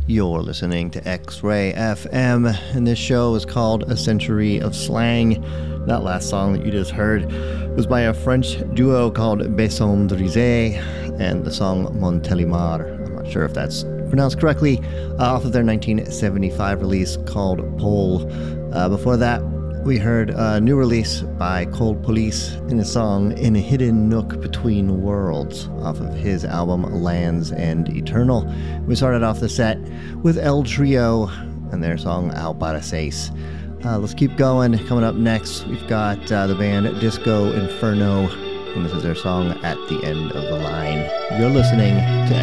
You're listening to X-Ray FM, and this show is called A Century of Slang. That last song that you just heard was by a French duo called Besondrisé, and the song Montélimar, I'm not sure if that's pronounced correctly, off of their 1975 release called Pole. Before that, we heard a new release by Cold Police in a song In a Hidden Nook Between Worlds off of his album Lands and Eternal. We started off the set with El Trio and their song Al Para Seis. Let's keep going. Coming up next, we've got the band Disco Inferno, and this is their song At the End of the Line. You're listening to